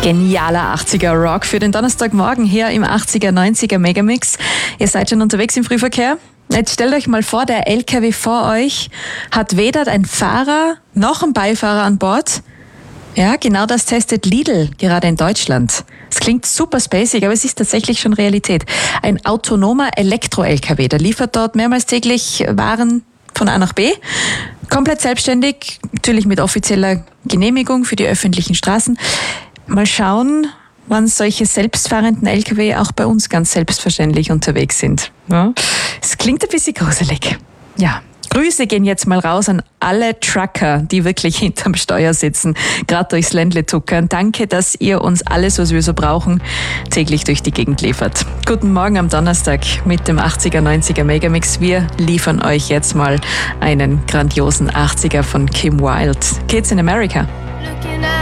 Genialer 80er Rock für den Donnerstagmorgen hier im 80er, 90er Megamix. Ihr seid schon unterwegs im Frühverkehr? Jetzt stellt euch mal vor, der LKW vor euch hat weder ein Fahrer noch einen Beifahrer an Bord. Ja, genau das testet Lidl gerade in Deutschland. Es klingt super spacig, aber es ist tatsächlich schon Realität. Ein autonomer Elektro-LKW, der liefert dort mehrmals täglich Waren von A nach B. Komplett selbstständig, natürlich mit offizieller Genehmigung für die öffentlichen Straßen. Mal schauen, wann solche selbstfahrenden LKW auch bei uns ganz selbstverständlich unterwegs sind. Ja? Es klingt ein bisschen gruselig. Ja. Grüße gehen jetzt mal raus an alle Trucker, die wirklich hinterm Steuer sitzen, gerade durchs Ländle tuckern. Danke, dass ihr uns alles, was wir so brauchen, täglich durch die Gegend liefert. Guten Morgen am Donnerstag mit dem 80er, 90er Megamix. Wir liefern euch jetzt mal einen grandiosen 80er von Kim Wilde. Kids in America.